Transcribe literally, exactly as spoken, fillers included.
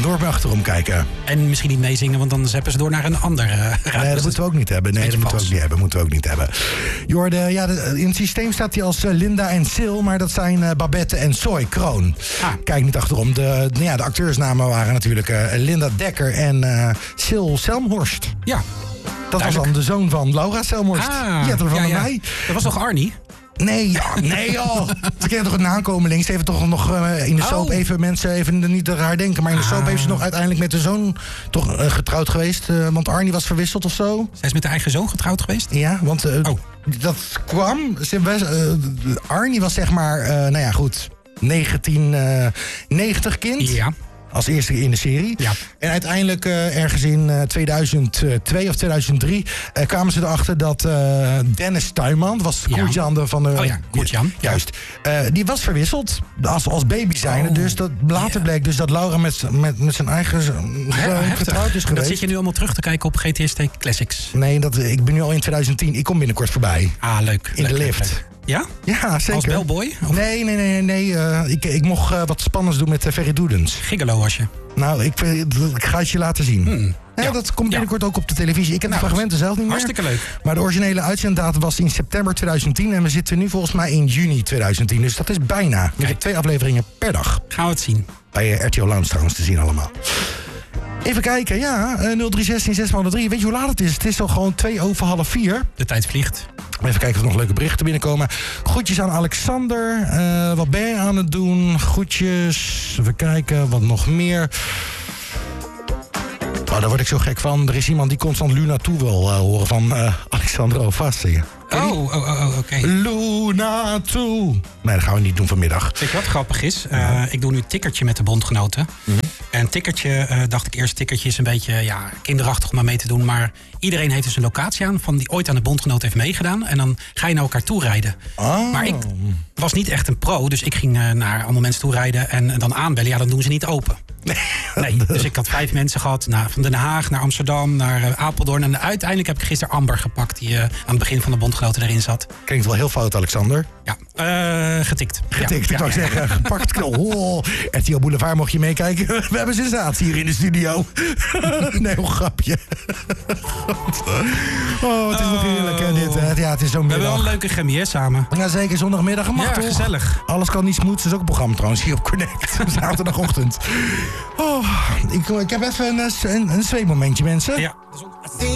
door naar achterom kijken. En misschien niet meezingen, want dan zeppen ze door naar een andere uh, Nee, dat moeten we ook niet hebben. Nee, dat moeten we ook niet hebben. Moeten we ook niet hebben. Jorde, ja, de, in het systeem staat hij als uh, Linda en Sil, maar dat zijn uh, Babette en Soy Kroon. Ah. Kijk niet achterom. De, de, ja, de acteursnamen waren natuurlijk uh, Linda Dekker en uh, Sil Selmhorst. Ja. Dat duidelijk. Was dan de zoon van Laura Selmhorst. Ah, Die had er van ja, ja. mij. Dat was toch Arnie? Nee, ja, nee joh. Ze kent toch een nakomeling. Ze heeft toch nog uh, in de soap oh. even mensen even niet raar denken. Maar in de soap ah. heeft ze nog uiteindelijk met de zoon toch uh, getrouwd geweest. Uh, want Arnie was verwisseld of zo. Zij is met haar eigen zoon getrouwd geweest? Ja, want uh, oh. dat kwam. Ze, uh, Arnie was zeg maar, uh, nou ja goed, negentien negentig kind. Ja. Als eerste in de serie. Ja. En uiteindelijk uh, ergens in uh, tweeduizend twee of tweeduizend drie uh, kwamen ze erachter dat uh, Dennis Tuinman, was ja. Koert-Jan van de... Oh ja, Koert-Jan. Juist. Uh, die was verwisseld als, als baby zijnde. Oh. Dus dat later yeah. bleek dus dat Laura met, met, met zijn eigen zoon getrouwd is geweest. Dat zit je nu allemaal terug te kijken op G T S T Classics. Nee, dat, ik ben nu al in tweeduizend tien. Ik kom binnenkort voorbij. Ah, leuk. In leuk, de lift. Leuk, leuk. Ja? Ja, zeker. Als bellboy? Of? Nee, nee, nee. nee. Uh, ik, ik mocht uh, wat spannends doen met uh, Ferry Doedens. Gigolo was je? Nou, ik, ik ga het je laten zien. Hmm. Ja, ja, dat komt binnenkort ja. ook op de televisie. Ik heb nou, de fragmenten zelf niet meer. Hartstikke leuk. Maar de originele uitzenddatum was in september tweeduizend tien. En we zitten nu volgens mij in juni tweeduizend tien. Dus dat is bijna. Met twee afleveringen per dag. Gaan we het zien. Bij uh, R T O Lounge trouwens te zien allemaal. Even kijken, ja. Uh, nul drie zestien zes drie. Weet je hoe laat het is? Het is al gewoon twee over half vier. De tijd vliegt. Even kijken of er nog leuke berichten binnenkomen. Groetjes aan Alexander. Uh, wat ben je aan het doen? Groetjes. Even kijken, wat nog meer. Oh, daar word ik zo gek van. Er is iemand die constant Luna toe wil uh, horen van uh, Alexandro vast zingen. Oh, oh, oh, oké. Okay. Luna toe. Nee, dat gaan we niet doen vanmiddag. Weet je wat grappig is? Uh, ja. Ik doe nu tikkertje met de bondgenoten. Mm-hmm. En tikkertje, uh, dacht ik eerst, tikkertje is een beetje ja, kinderachtig om maar mee te doen. Maar iedereen heeft dus een locatie aan van die ooit aan de bondgenoot heeft meegedaan. En dan ga je naar elkaar toe rijden. Oh. Maar ik was niet echt een pro, dus ik ging uh, naar allemaal mensen toe rijden en, en dan aanbellen. Ja, dan doen ze niet open. Nee, dus ik had vijf mensen gehad. Nou, van Den Haag naar Amsterdam, naar uh, Apeldoorn. En uiteindelijk heb ik gisteren Amber gepakt, die uh, aan het begin van de bondgenoten erin zat. Klinkt wel heel fout, Alexander. Ja, uh, getikt. Getikt, ja, ik wou ja, zeggen. Ja. Gepakt. Oh, R T O Boulevard, mocht je meekijken. We hebben sensatie hier in de studio. Nee, een grapje. Oh, het is nog heerlijk, hè, dit. Hè. Ja, het is zo'n middag. We hebben wel een leuke chemie, hè, samen. Ja, zeker. Zondagmiddag mag ja, toch? Gezellig. Alles kan niet smooth. Dat is ook een programma trouwens hier op Connect. Zaterdagochtend. Oh, ik, ik heb even een, een, een zweetmomentje, mensen. Ja.